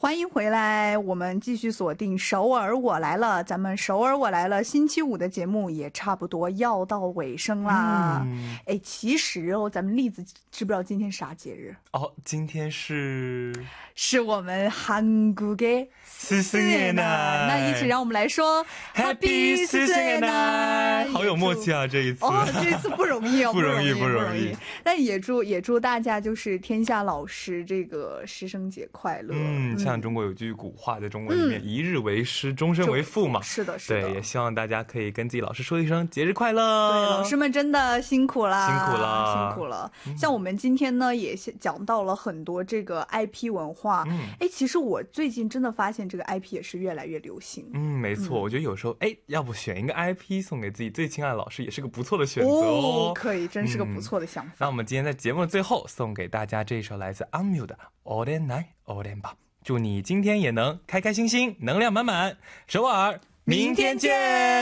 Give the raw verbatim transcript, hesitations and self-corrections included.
欢迎回来，我们继续锁定首尔我来了。咱们首尔我来了星期五的节目也差不多要到尾声啦。 嗯， 哎，其实哦，咱们栗子知不知道今天啥节日？ 哦，今天是是我们韩国的四四年奶， 那一起让我们来说 Happy 四四年奶，好有默契啊！这一次哦，这一次不容易哦， 不容易不不容易。 但也祝也祝大家就是天下老师这个师生节快乐。 嗯，像中国有句古话，在中文里面，一日为师，终身为父嘛。 是的，是的。 对，也希望大家可以跟自己老师说一声节日快乐。 对，老师们真的辛苦啦， 辛苦了， 辛苦了。像我们今天呢，也讲到了很多这个 I P 文化。嗯，哎，其实我最近真的发现这个 I P 也是越来越流行。 嗯，没错，我觉得有时候，哎，要不选一个 I P 送给自己最亲爱的老师，也是个不错的选择哦。 可以，真是个不错的想法。 那我们今天在节目的最后，送给大家这首来自 Amyu 的 Oren Nai Oren Ba。祝你今天也能开开心心，能量满满。首尔，明天见。